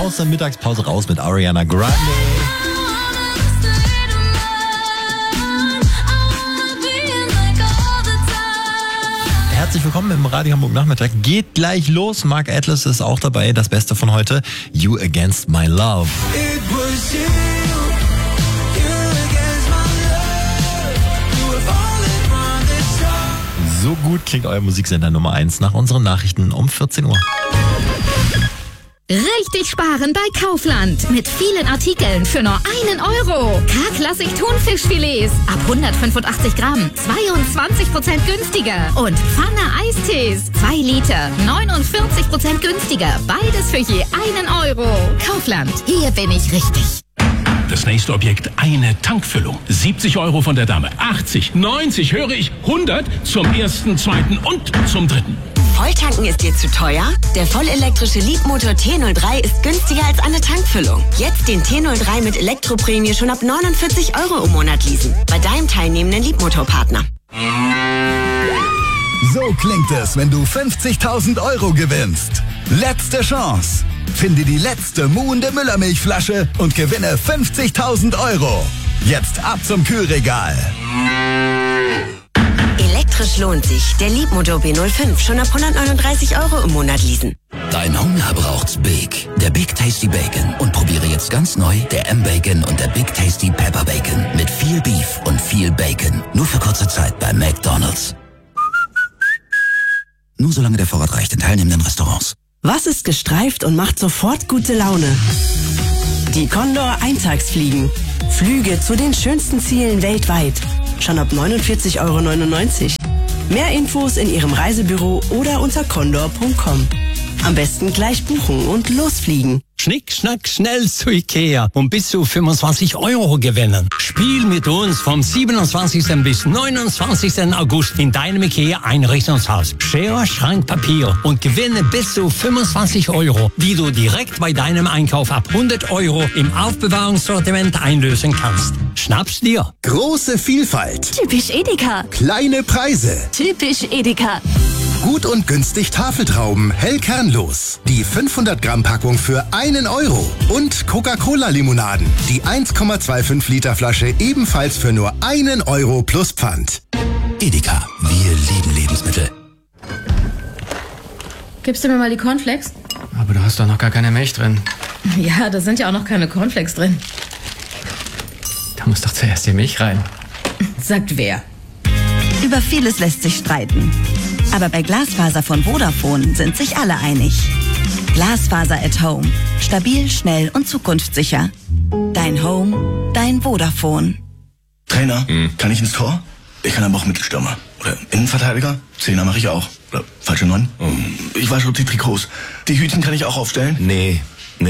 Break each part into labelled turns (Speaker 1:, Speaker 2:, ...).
Speaker 1: aus der Mittagspause raus mit Ariana Grande. Herzlich willkommen im Radio Hamburg Nachmittag. Geht gleich los. Mark Atlas ist auch dabei. Das Beste von heute. You Against My Love. So gut klingt euer Musiksender Nummer 1 nach unseren Nachrichten um 14 Uhr.
Speaker 2: Richtig sparen bei Kaufland. Mit vielen Artikeln für nur 1 Euro. K-Klassik Thunfischfilets ab 185 Gramm. 22% günstiger. Und Pfanne Eistees. 2 Liter. 49% günstiger. Beides für je 1 Euro. Kaufland. Hier bin ich richtig.
Speaker 3: Das nächste Objekt, eine Tankfüllung. 70 Euro von der Dame. 80, 90, höre ich, 100 zum ersten, zweiten und zum dritten.
Speaker 4: Volltanken ist dir zu teuer? Der vollelektrische Leapmotor T03 ist günstiger als eine Tankfüllung. Jetzt den T03 mit Elektroprämie schon ab 49 Euro im Monat leasen. Bei deinem teilnehmenden Leapmotor-Partner.
Speaker 5: So klingt es, wenn du 50.000 Euro gewinnst. Letzte Chance. Finde die letzte muhende Müllermilchflasche und gewinne 50.000 Euro. Jetzt ab zum Kühlregal.
Speaker 4: Elektrisch lohnt sich. Der Leapmotor B05 schon ab 139 Euro im Monat leasen.
Speaker 6: Dein Hunger braucht's Big. Der Big Tasty Bacon. Und probiere jetzt ganz neu der M-Bacon und der Big Tasty Pepper Bacon. Mit viel Beef und viel Bacon. Nur für kurze Zeit bei McDonald's. Nur solange der Vorrat reicht in teilnehmenden Restaurants.
Speaker 7: Was ist gestreift und macht sofort gute Laune? Die Condor Eintagsfliegen. Flüge zu den schönsten Zielen weltweit. Schon ab 49,99 Euro. Mehr Infos in Ihrem Reisebüro oder unter condor.com. Am besten gleich buchen und losfliegen.
Speaker 8: Schnick, schnack, schnell zu Ikea und bis zu 25 Euro gewinnen. Spiel mit uns vom 27. bis 29. August in deinem Ikea Einrichtungshaus. Schere, Schrank, Papier und gewinne bis zu 25 Euro, die du direkt bei deinem Einkauf ab 100 Euro im Aufbewahrungssortiment einlösen kannst. Schnapp's dir.
Speaker 5: Große Vielfalt.
Speaker 2: Typisch Edeka.
Speaker 5: Kleine Preise.
Speaker 2: Typisch Edeka.
Speaker 5: Gut und günstig Tafeltrauben, hell kernlos. Die 500 Gramm Packung für 1 Euro. Und Coca-Cola-Limonaden. Die 1,25 Liter Flasche ebenfalls für nur 1 Euro plus Pfand.
Speaker 6: Edeka. Wir lieben Lebensmittel.
Speaker 9: Gibst du mir mal die Cornflakes?
Speaker 10: Aber du hast doch noch gar keine Milch drin.
Speaker 9: Ja, da sind ja auch noch keine Cornflakes drin.
Speaker 10: Da muss doch zuerst die Milch rein.
Speaker 9: Sagt wer?
Speaker 11: Über vieles lässt sich streiten. Aber bei Glasfaser von Vodafone sind sich alle einig. Glasfaser at Home. Stabil, schnell und zukunftssicher. Dein Home, dein Vodafone.
Speaker 12: Trainer, kann ich ins Tor? Ich kann aber auch Mittelstürmer. Oder Innenverteidiger? Zehner mache ich auch. Oder falsche 9? Ich wasche die Trikots. Die Hütchen kann ich auch aufstellen?
Speaker 6: Nee.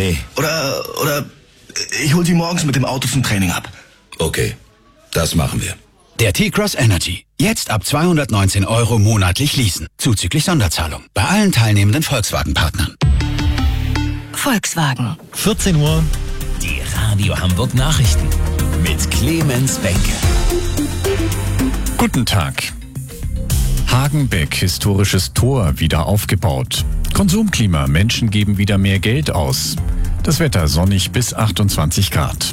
Speaker 12: Oder ich hol die morgens mit dem Auto zum Training ab.
Speaker 6: Okay, das machen wir.
Speaker 13: Der T-Cross Energy. Jetzt ab 219 Euro monatlich leasen. Zuzüglich Sonderzahlung. Bei allen teilnehmenden Volkswagen-Partnern.
Speaker 2: Volkswagen.
Speaker 1: 14 Uhr.
Speaker 6: Die Radio Hamburg Nachrichten. Mit Clemens Benke.
Speaker 14: Guten Tag. Hagenbeck, historisches Tor, wieder aufgebaut. Konsumklima, Menschen geben wieder mehr Geld aus. Das Wetter sonnig bis 28 Grad.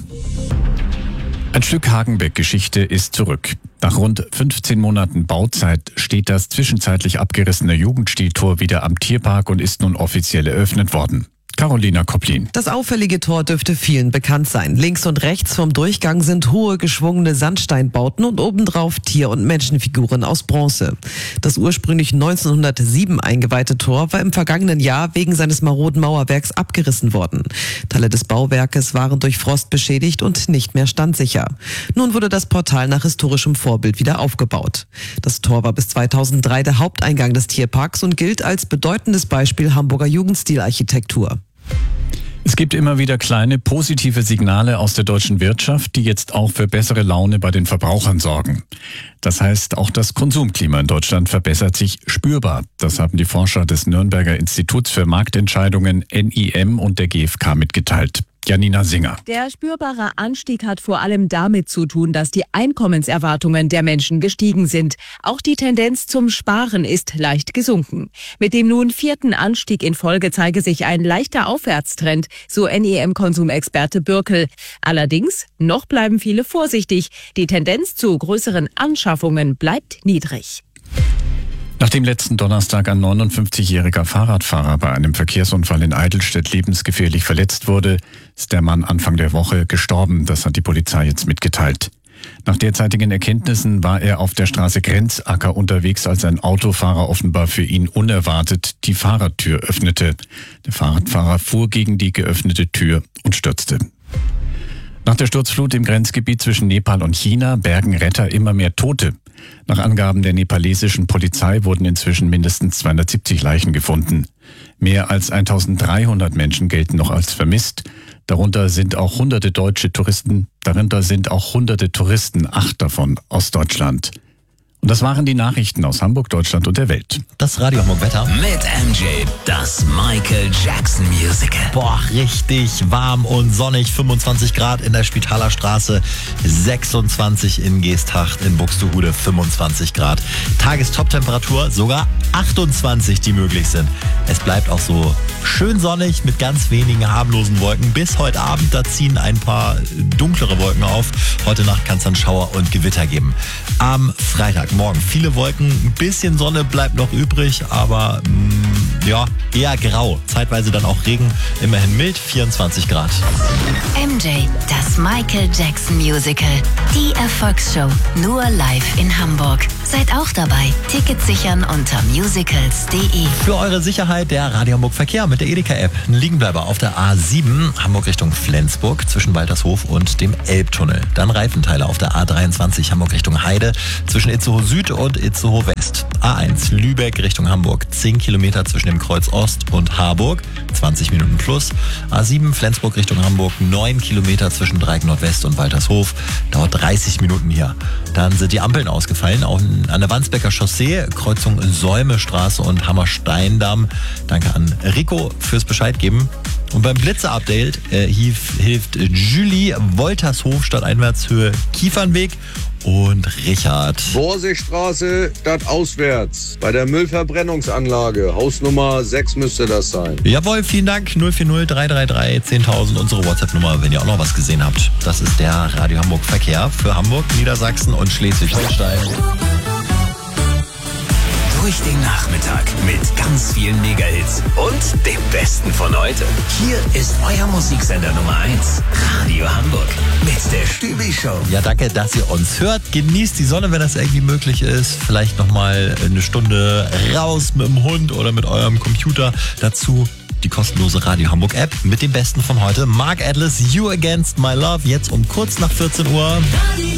Speaker 14: Ein Stück Hagenbeck-Geschichte ist zurück. Nach rund 15 Monaten Bauzeit steht das zwischenzeitlich abgerissene Jugendstiltor wieder am Tierpark und ist nun offiziell eröffnet worden. Carolina Kopplin.
Speaker 15: Das auffällige Tor dürfte vielen bekannt sein. Links und rechts vom Durchgang sind hohe, geschwungene Sandsteinbauten und obendrauf Tier- und Menschenfiguren aus Bronze. Das ursprünglich 1907 eingeweihte Tor war im vergangenen Jahr wegen seines maroden Mauerwerks abgerissen worden. Teile des Bauwerkes waren durch Frost beschädigt und nicht mehr standsicher. Nun wurde das Portal nach historischem Vorbild wieder aufgebaut. Das Tor war bis 2003 der Haupteingang des Tierparks und gilt als bedeutendes Beispiel Hamburger Jugendstilarchitektur.
Speaker 14: Es gibt immer wieder kleine positive Signale aus der deutschen Wirtschaft, die jetzt auch für bessere Laune bei den Verbrauchern sorgen. Das heißt, auch das Konsumklima in Deutschland verbessert sich spürbar. Das haben die Forscher des Nürnberger Instituts für Marktentscheidungen NIM und der GfK mitgeteilt. Janina Singer.
Speaker 16: Der spürbare Anstieg hat vor allem damit zu tun, dass die Einkommenserwartungen der Menschen gestiegen sind. Auch die Tendenz zum Sparen ist leicht gesunken. Mit dem nun 4. Anstieg in Folge zeige sich ein leichter Aufwärtstrend, so NEM-Konsumexperte Bürkel. Allerdings, noch bleiben viele vorsichtig. Die Tendenz zu größeren Anschaffungen bleibt niedrig.
Speaker 14: Nachdem letzten Donnerstag ein 59-jähriger Fahrradfahrer bei einem Verkehrsunfall in Eidelstedt lebensgefährlich verletzt wurde, ist der Mann Anfang der Woche gestorben. Das hat die Polizei jetzt mitgeteilt. Nach derzeitigen Erkenntnissen war er auf der Straße Grenzacker unterwegs, als ein Autofahrer offenbar für ihn unerwartet die Fahrradtür öffnete. Der Fahrradfahrer fuhr gegen die geöffnete Tür und stürzte. Nach der Sturzflut im Grenzgebiet zwischen Nepal und China bergen Retter immer mehr Tote. Nach Angaben der nepalesischen Polizei wurden inzwischen mindestens 270 Leichen gefunden. Mehr als 1300 Menschen gelten noch als vermisst. Darunter sind auch hunderte Touristen, 8 davon aus Deutschland. Und das waren die Nachrichten aus Hamburg, Deutschland und der Welt.
Speaker 1: Das Radio Hamburg Wetter.
Speaker 6: Mit MJ, das Michael Jackson Musical.
Speaker 1: Boah, richtig warm und sonnig. 25 Grad in der Spitaler Straße, 26 in Geesthacht, in Buxtehude 25 Grad. Tagestoptemperatur sogar 28, die möglich sind. Es bleibt auch so schön sonnig mit ganz wenigen harmlosen Wolken. Bis heute Abend, da ziehen ein paar dunklere Wolken auf. Heute Nacht kann es dann Schauer und Gewitter geben. Am Freitagmorgen viele Wolken, ein bisschen Sonne bleibt noch übrig, aber ja, eher grau. Zeitweise dann auch Regen, immerhin mild, 24 Grad.
Speaker 2: MJ, das Michael Jackson Musical. Die Erfolgsshow. Nur live in Hamburg. Seid auch dabei. Tickets sichern unter musicals.de.
Speaker 1: Für eure Sicherheit der Radio Hamburg Verkehr mit der Edeka-App. Ein Liegenbleiber auf der A7, Hamburg Richtung Flensburg, zwischen Waltershof und dem Elbtunnel. Dann Reifenteile auf der A23, Hamburg Richtung Heide, zwischen Itzehoe Süd und Itzehoe West. A1, Lübeck Richtung Hamburg, 10 Kilometer zwischen dem Kreuz Ost und Harburg, 20 Minuten plus. A7, Flensburg Richtung Hamburg, 9 Kilometer zwischen Dreieck Nordwest und Waltershof, dauert 30 Minuten hier. Dann sind die Ampeln ausgefallen, auch an der Wandsbeker Chaussee, Kreuzung Säumestraße und Hammersteindamm. Danke an Rico fürs Bescheid geben. Und beim Blitzer-Update hilft Julie, Woltershof statt Einwärtshöhe Kiefernweg und Richard.
Speaker 17: Borsigstraße statt auswärts. Bei der Müllverbrennungsanlage. Hausnummer 6 müsste das sein.
Speaker 1: Jawohl, vielen Dank. 040 333 10.000. Unsere WhatsApp-Nummer, wenn ihr auch noch was gesehen habt. Das ist der Radio Hamburg Verkehr für Hamburg, Niedersachsen und Schleswig-Holstein.
Speaker 6: Durch den Nachmittag mit ganz vielen Mega-Hits und dem Besten von heute. Hier ist euer Musiksender Nummer 1, Radio Hamburg mit der Stübi-Show.
Speaker 1: Ja, danke, dass ihr uns hört. Genießt die Sonne, wenn das irgendwie möglich ist. Vielleicht nochmal eine Stunde raus mit dem Hund oder mit eurem Computer. Dazu die kostenlose Radio Hamburg App mit dem Besten von heute. Mark Atlas, You Against My Love, jetzt um kurz nach 14 Uhr.